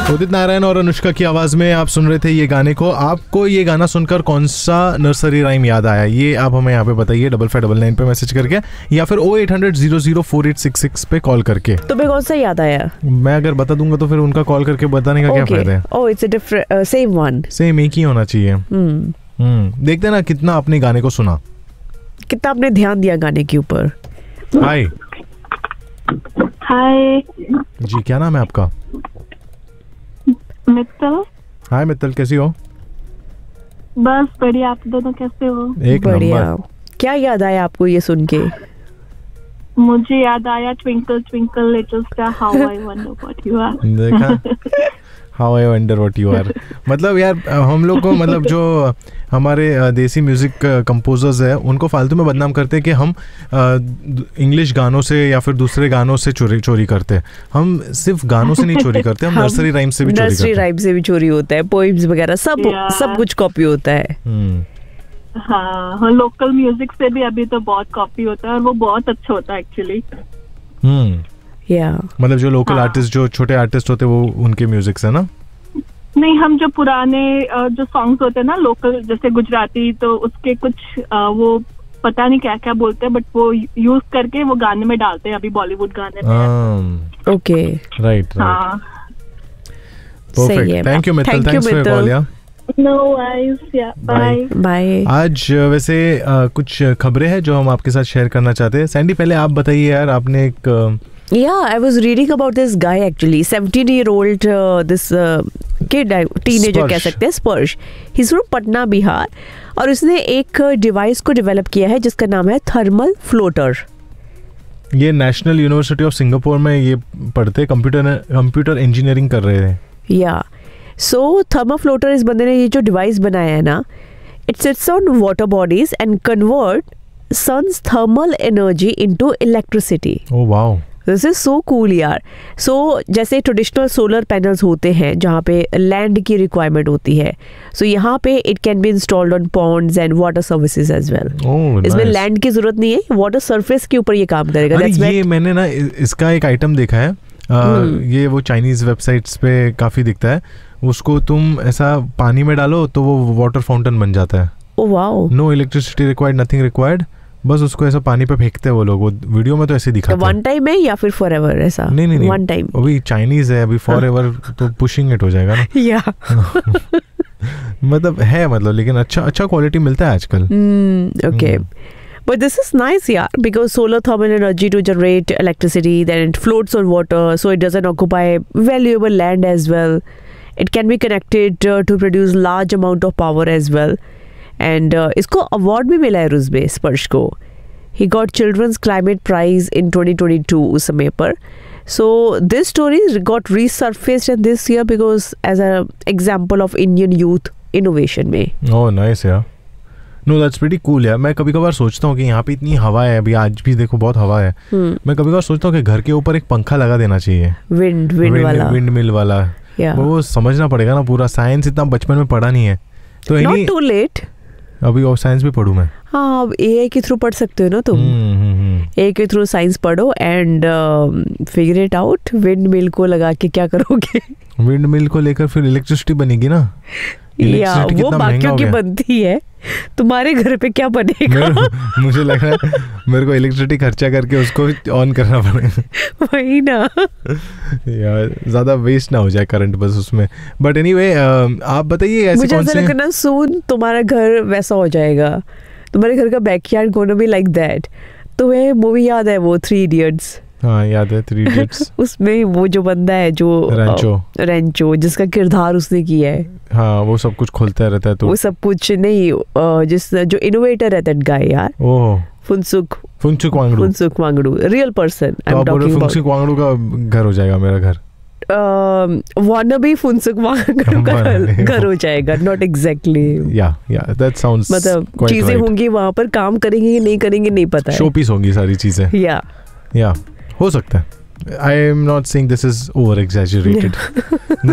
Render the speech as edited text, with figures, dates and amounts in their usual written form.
उदित नारायण और अनुष्का की आवाज में आप सुन रहे थे ये गाने को। आपको ये गाना सुनकर कौन सा नर्सरी राइम याद आया, ये आप हमें यहाँ पे बताइए 5599 पे मैसेज करके या फिर 0800 पे कॉल करके। तुम्हें कौन सा याद आया? मैं अगर बता दूंगा तो फिर उनका कॉल करके बताने का क्या फायदा है? Oh it's a different same one, same एक ही होना चाहिए। देखते ना कितना आपने गाने को सुना, कितना आपने ध्यान दिया गाने के ऊपर। हाय हाय जी, क्या नाम है आपका? मित्तल। हाय मित्तल, कैसी हो? बस बढ़िया, आप दोनों कैसे हो? एक नंबर। क्या याद आया आपको ये सुन के? मुझे याद आया twinkle twinkle little star how I wonder what you are. देखा, how I wonder what you are. मतलब यार हम लोग को, मतलब जो हमारे देसी म्यूजिक कंपोजर्स है उनको फालतू में बदनाम करते हैं कि हम इंग्लिश गानों से या फिर दूसरे गानों से चोरी करते हैं। सब सिर्फ गानों से नहीं चोरी करते, हम नर्सरी राइम से भी चोरी करते हैं। नर्सरी राइम से भी चोरी होता है, पोएम्स वगैरह सब कुछ कॉपी होता है। हाँ, लोकल म्यूजिक से भी अभी तो बहुत कॉपी होता है और वो बहुत अच्छा होता है एक्चुअली। मतलब जो लोकल आर्टिस्ट, जो छोटे आर्टिस्ट होते हैं वो उनके म्यूजिक से ना। नहीं, हम जो पुराने जो सॉन्ग्स होते हैं ना लोकल, जैसे गुजराती, तो उसके कुछ वो पता नहीं क्या क्या बोलते हैं, बट वो यूज करके वो गाने में डालते हैं अभी बॉलीवुड गाने में। Okay, right. Perfect, thank you Mittal, thanks for call. या नो वरीज, या बाय बाय। आज वैसे कुछ खबरें हैं जो हम आपके साथ शेयर करना चाहते हैं। सैंडी, पहले आप बताइए यार, आपने एक Yeah, I was reading about this guy actually, 17-year-old this kid, teenager कह सकते हैं, स्पर्श। He's from पटना, बिहार, और उसने एक डिवाइस को डेवलप किया है जिसका नाम है थर्मल फ्लोटर। ये नेशनल यूनिवर्सिटी ऑफ सिंगापुर में ये पढ़ते, कंप्यूटर इंजीनियरिंग कर रहे थे। या सो थर्मल फ्लोटर, इस बंदे ने ये जो डिवाइस बनाया है ना, it sits on water bodies and convert sons thermal energy into electricity. Oh wow, this is so cool यार। सो जैसे ट्रेडिशनल सोलर पैनल्स होते हैं जहाँ पे लैंड की रिक्वायरमेंट होती है, सो यहाँ पे it can be installed on Pond's and water services as well. इसमें लैंड की जरूरत नहीं है, वाटर सरफेस के ऊपर ये काम करेगा। ये मैंने ना इसका एक आइटम देखा है, ये वो चाइनीज वेबसाइट्स पे काफी दिखता है। उसको तुम ऐसा पानी में डालो तो वो वाटर फाउंटेन बन जाता है। Oh wow, no electricity required, nothing required, बस उसको ऐसा पानी पे फेंकते हैं वो लोग। वो वीडियो में तो ऐसे दिखाते हैं। वन टाइम है या फिर फॉरएवर ऐसा? नहीं, वन टाइम। अभी चाइनीज है, अभी फॉरएवर तो पुशिंग इट हो जाएगा ना। या मतलब है, मतलब लेकिन अच्छा क्वालिटी मिलता है आजकल। Okay, but this is nice, yeah, because solar thermal energy to generate electricity, then it floats on water, so it doesn't occupy valuable land as well. It can be connected to produce large amount of power as well. And इसको award भी मिला है रुज़बे स्पर्श को। He got Children's Climate Prize in 2022 उस समय पर। So this story got resurfaced in this year because as an example of Indian youth innovation में। Oh nice यार। No, that's pretty cool यार। मैं कभी कभार सोचता हूँ कि यहाँ पे इतनी हवा है, अभी आज भी देखो बहुत हवा है। मैं कभी कभार सोचता हूँ कि घर के ऊपर एक पंखा लगा देना चाहिए, विंड मिल वाला। वो समझना पड़ेगा ना पूरा। साइंस इतना बचपन में पढ़ा नहीं है तो Not too late। अभी और साइंस भी पढ़ूं मैं। हाँ, अब एआई के थ्रू पढ़ सकते हो ना तुम। एआई के थ्रू साइंस पढ़ो and figure it out. Wind mill को लगा के क्या करोगे? विंड मिल को लेकर फिर इलेक्ट्रिसिटी बनेगी ना। या वो बाकियों की बनती है, तुम्हारे घर पे क्या बनेगा? मुझे लग रहा है मेरे को इलेक्ट्रिसिटी खर्चा करके उसको ऑन करना पड़ेगा। वही ना यार, ज्यादा वेस्ट ना हो जाए करंट बस उसमें। बट एनीवे, आप बताइए ऐसे मुझे ऐसा लगना सून तुम्हारा घर वैसा हो जाएगा, तुम्हारे घर का backyard gonna be like that. तुम्हें मूवी याद है वो 3 इडियट्स? हाँ याद है 3 इडियट्स। उसमें वो जो बंदा है जो रेंचो जिसका किरदार उसने किया है, हाँ, वो सब कुछ खोलता रहता है। तो वो सब कुछ नहीं, जो इनोवेटर है दैट गाय यार, Phunsukh Wangdu, real person I am talking about. Phunsukh Wangdu का घर हो जाएगा मेरा घर। wannabe फुनसुक वांगडू का घर हो जाएगा, नॉट एग्जैक्टली। या दैट साउंड्स, मतलब चीजें होंगी वहां पर, काम करेंगे कि नहीं करेंगे नहीं पता है, शोपीस होंगी सारी चीजें। या हो सकता है। I am not saying this is over exaggerated.